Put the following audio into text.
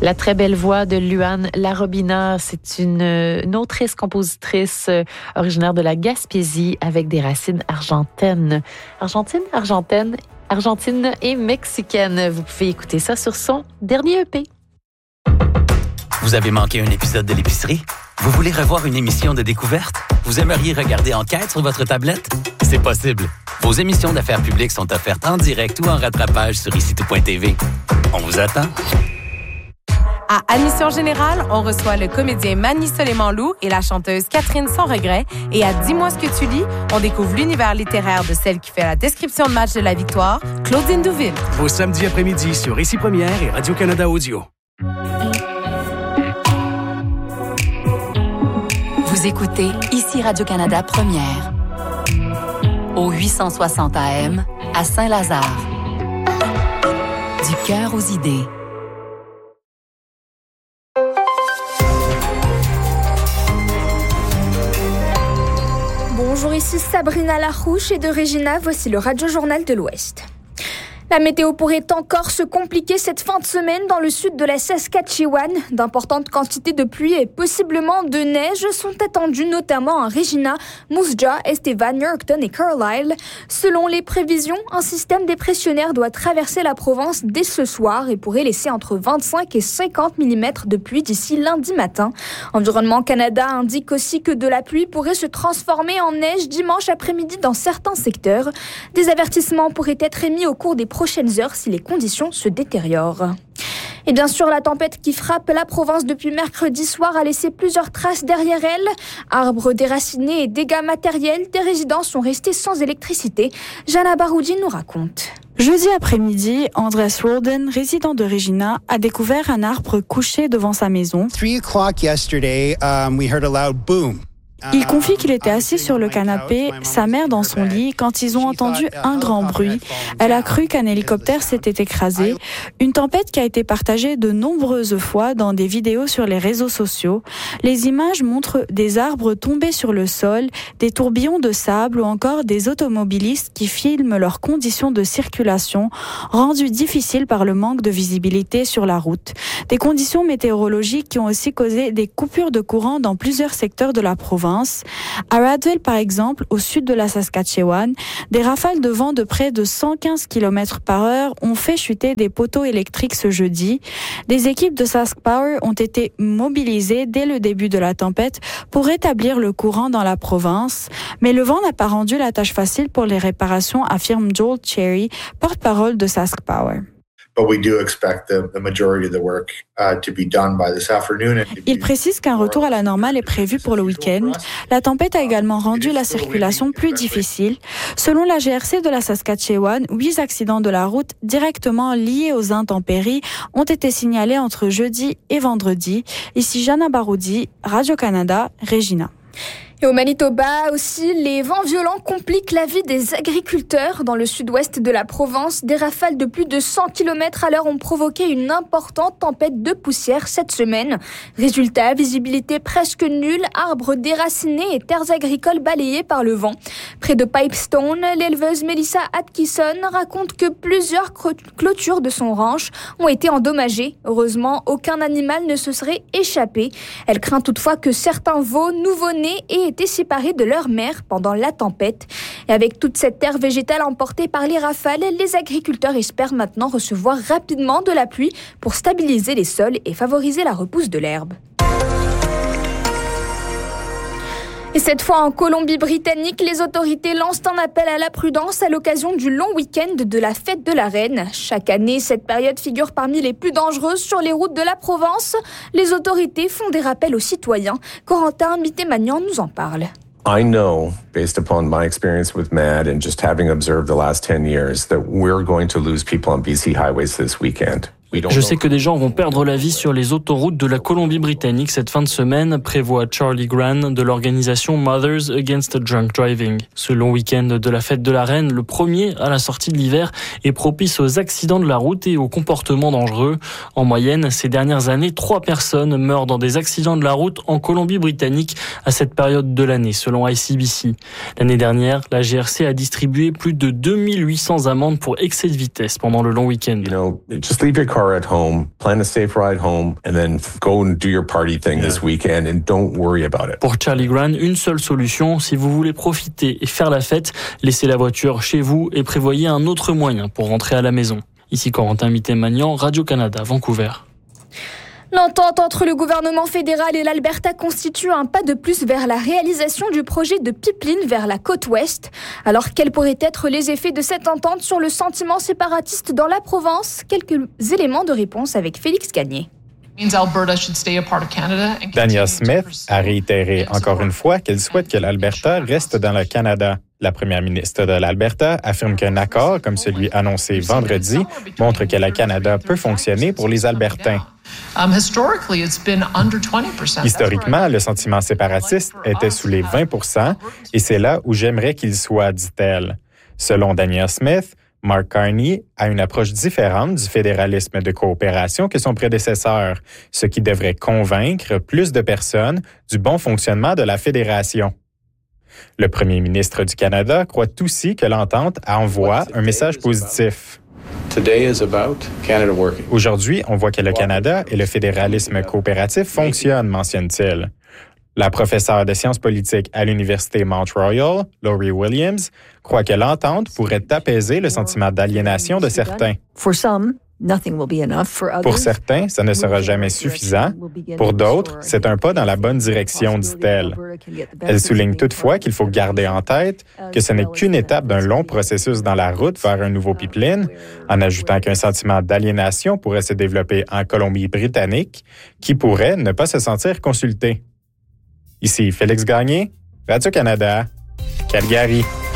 La très belle voix de Luan Larobina, c'est une autrice-compositrice originaire de la Gaspésie avec des racines argentines et mexicaines. Vous pouvez écouter ça sur son dernier EP. Vous avez manqué un épisode de l'épicerie? Vous voulez revoir une émission de découverte? Vous aimeriez regarder Enquête sur votre tablette? C'est possible. Vos émissions d'affaires publiques sont offertes en direct ou en rattrapage sur icitout.tv. On vous attend. À Admission Générale, on reçoit le comédien Manny Soleiman-Loup et la chanteuse Catherine Sans Regret. Et à Dis-moi ce que tu lis, on découvre l'univers littéraire de celle qui fait la description de match de la victoire, Claudine Douville. Vos samedis après-midi sur Ici Première et Radio-Canada Audio. Vous écoutez Ici Radio-Canada Première. Au 860 AM, à Saint-Lazare. Du cœur aux idées. Bonjour, ici Sabrina Larouche et de Regina, voici le Radio-Journal de l'Ouest. La météo pourrait encore se compliquer cette fin de semaine dans le sud de la Saskatchewan. D'importantes quantités de pluie et possiblement de neige sont attendues notamment à Regina, Moose Jaw, Estevan, Yorkton et Carlisle. Selon les prévisions, un système dépressionnaire doit traverser la province dès ce soir et pourrait laisser entre 25 et 50 mm de pluie d'ici lundi matin. Environnement Canada indique aussi que de la pluie pourrait se transformer en neige dimanche après-midi dans certains secteurs. Des avertissements pourraient être émis au cours des prochaines heures si les conditions se détériorent. Et bien sûr, la tempête qui frappe la province depuis mercredi soir a laissé plusieurs traces derrière elle. Arbres déracinés et dégâts matériels, des résidents sont restés sans électricité. Jana Baroudi nous raconte. Jeudi après-midi, Andres Rolden, résident de Regina, a découvert un arbre couché devant sa maison. 3:00 yesterday, we heard a loud boom. Il confie qu'il était assis sur le canapé, sa mère dans son lit, quand ils ont entendu un grand bruit. Elle a cru qu'un hélicoptère s'était écrasé. Une tempête qui a été partagée de nombreuses fois dans des vidéos sur les réseaux sociaux. Les images montrent des arbres tombés sur le sol, des tourbillons de sable ou encore des automobilistes qui filment leurs conditions de circulation, rendues difficiles par le manque de visibilité sur la route. Des conditions météorologiques qui ont aussi causé des coupures de courant dans plusieurs secteurs de la province. À Radville, par exemple, au sud de la Saskatchewan, des rafales de vent de près de 115 km/h ont fait chuter des poteaux électriques ce jeudi. Des équipes de SaskPower ont été mobilisées dès le début de la tempête pour rétablir le courant dans la province. Mais le vent n'a pas rendu la tâche facile pour les réparations, affirme Joel Cherry, porte-parole de SaskPower. Il précise qu'un retour à la normale est prévu pour le week-end. La tempête a également rendu la circulation plus difficile. Selon la GRC de la Saskatchewan, 8 accidents de la route directement liés aux intempéries ont été signalés entre jeudi et vendredi. Ici Jana Baroudi, Radio-Canada, Regina. Et au Manitoba aussi, les vents violents compliquent la vie des agriculteurs. Dans le sud-ouest de la province, des rafales de plus de 100 km/h ont provoqué une importante tempête de poussière cette semaine. Résultat, visibilité presque nulle, arbres déracinés et terres agricoles balayées par le vent. Près de Pipestone, l'éleveuse Melissa Atkinson raconte que plusieurs clôtures de son ranch ont été endommagées. Heureusement, aucun animal ne se serait échappé. Elle craint toutefois que certains veaux nouveau-nés aient été séparés de leur mère pendant la tempête. Et avec toute cette terre végétale emportée par les rafales, les agriculteurs espèrent maintenant recevoir rapidement de la pluie pour stabiliser les sols et favoriser la repousse de l'herbe. Et cette fois en Colombie-Britannique, les autorités lancent un appel à la prudence à l'occasion du long week-end de la fête de la Reine. Chaque année, cette période figure parmi les plus dangereuses sur les routes de la Provence. Les autorités font des rappels aux citoyens. Corentin Mitté-Magnan nous en parle. I know, based upon my experience with MAD and just having observed the last 10 years, that we're going to lose people on BC highways this weekend. Je sais que des gens vont perdre la vie sur les autoroutes de la Colombie-Britannique cette fin de semaine, prévoit Charlie Gran de l'organisation Mothers Against Drunk Driving. Ce long week-end de la fête de la Reine, le premier à la sortie de l'hiver, est propice aux accidents de la route et aux comportements dangereux. En moyenne, ces dernières années, 3 personnes meurent dans des accidents de la route en Colombie-Britannique à cette période de l'année, selon ICBC. L'année dernière, la GRC a distribué plus de 2800 amendes pour excès de vitesse pendant le long week-end. Just leave your car car at home, plan a safe ride home, and then go and do your party thing this weekend and don't worry about it. Pour Charlie Gran, une seule solution, si vous voulez profiter et faire la fête, laissez la voiture chez vous et prévoyez un autre moyen pour rentrer à la maison. Ici Corentin Mitté-Magnan, Radio-Canada, Vancouver. L'entente entre le gouvernement fédéral et l'Alberta constitue un pas de plus vers la réalisation du projet de pipeline vers la côte ouest. Alors, quels pourraient être les effets de cette entente sur le sentiment séparatiste dans la province? Quelques éléments de réponse avec Félix Gagné. Danielle Smith a réitéré encore une fois qu'elle souhaite que l'Alberta reste dans le Canada. La première ministre de l'Alberta affirme qu'un accord comme celui annoncé vendredi montre que le Canada peut fonctionner pour les Albertains. Historiquement, le sentiment séparatiste était sous les 20% et c'est là où j'aimerais qu'il soit, dit-elle. Selon Danielle Smith, Mark Carney a une approche différente du fédéralisme de coopération que son prédécesseur, ce qui devrait convaincre plus de personnes du bon fonctionnement de la fédération. Le premier ministre du Canada croit aussi que l'entente envoie un message positif. Aujourd'hui, on voit que le Canada et le fédéralisme coopératif fonctionnent, mentionne-t-il. La professeure de sciences politiques à l'Université Mount Royal, Laurie Williams, croit que l'entente pourrait apaiser le sentiment d'aliénation de certains. Pour certains, ça ne sera jamais suffisant. Pour d'autres, c'est un pas dans la bonne direction, dit-elle. Elle souligne toutefois qu'il faut garder en tête que ce n'est qu'une étape d'un long processus dans la route vers un nouveau pipeline, en ajoutant qu'un sentiment d'aliénation pourrait se développer en Colombie-Britannique, qui pourrait ne pas se sentir consulté. Ici Félix Gagné, Radio-Canada, Calgary.